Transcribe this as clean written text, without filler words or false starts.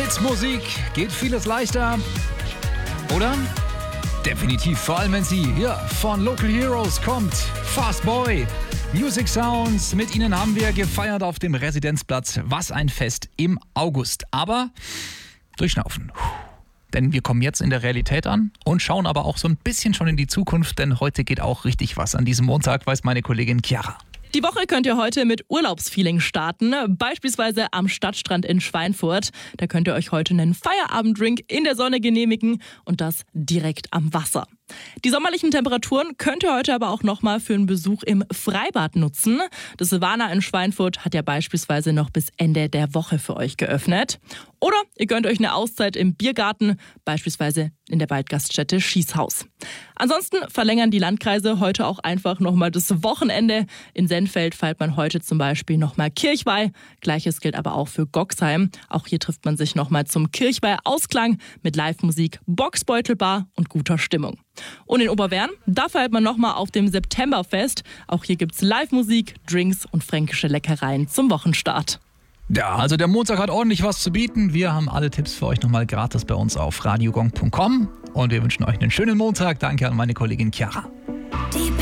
Mit Musik geht vieles leichter, oder? Definitiv, vor allem wenn sie hier von Local Heroes kommt. Fast Boy, Music Sounds. Mit ihnen haben wir gefeiert auf dem Residenzplatz. Was ein Fest im August. Aber durchschnaufen. Denn wir kommen jetzt in der Realität an und schauen aber auch so ein bisschen schon in die Zukunft, denn heute geht auch richtig was. An diesem Montag weiß meine Kollegin Chiara. Die Woche könnt ihr heute mit Urlaubsfeeling starten, beispielsweise am Stadtstrand in Schweinfurt. Da könnt ihr euch heute einen Feierabenddrink in der Sonne genehmigen und das direkt am Wasser. Die sommerlichen Temperaturen könnt ihr heute aber auch nochmal für einen Besuch im Freibad nutzen. Das Silvana in Schweinfurt hat ja beispielsweise noch bis Ende der Woche für euch geöffnet. Oder ihr gönnt euch eine Auszeit im Biergarten, beispielsweise in der Waldgaststätte Schießhaus. Ansonsten verlängern die Landkreise heute auch einfach nochmal das Wochenende. In Sennfeld feiert man heute zum Beispiel nochmal Kirchweih. Gleiches gilt aber auch für Goxheim. Auch hier trifft man sich nochmal zum Kirchweih-Ausklang mit Live-Musik, Boxbeutelbar und guter Stimmung. Und in Oberwern, da feiert man nochmal auf dem Septemberfest. Auch hier gibt's Live-Musik, Drinks und fränkische Leckereien zum Wochenstart. Ja, also der Montag hat ordentlich was zu bieten. Wir haben alle Tipps für euch nochmal gratis bei uns auf radiogong.com und wir wünschen euch einen schönen Montag. Danke an meine Kollegin Chiara.